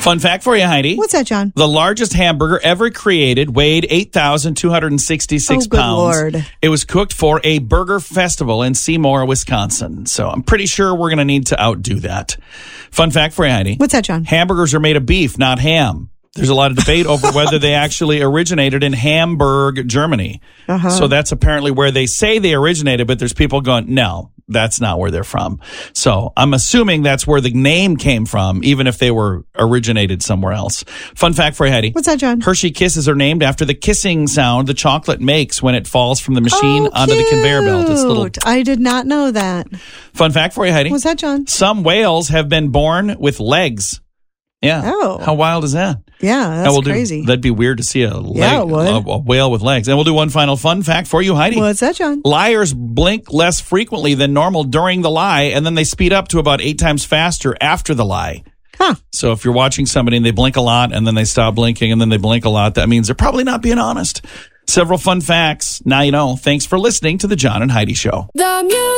Fun fact for you, Heidi. What's that, John? The largest hamburger ever created weighed 8,266 good pounds. Lord. It was cooked for a burger festival in Seymour, Wisconsin. So I'm pretty sure we're going to need to outdo that. Fun fact for you, Heidi. What's that, John? Hamburgers are made of beef, not ham. There's a lot of debate over whether they actually originated in Hamburg, Germany. So that's apparently where they say they originated, but there's people going, no, that's not where they're from. So I'm assuming that's where the name came from, even if they were originated somewhere else. Fun fact for you, Heidi. What's that, John? Hershey Kisses are named after the kissing sound the chocolate makes when it falls from the machine onto the conveyor belt. It's little. I did not know that. Fun fact for you, Heidi. What's that, John? Some whales have been born with legs. Yeah. Oh. How wild is that? Yeah, that's crazy. That'd be weird to see a whale with legs. And we'll do one final fun fact for you, Heidi. What's that, John? Liars blink less frequently than normal during the lie, and then they speed up to about 8 times faster after the lie. Huh. So if you're watching somebody and they blink a lot, and then they stop blinking, and then they blink a lot, that means they're probably not being honest. Several fun facts. Now you know. Thanks for listening to the John and Heidi Show.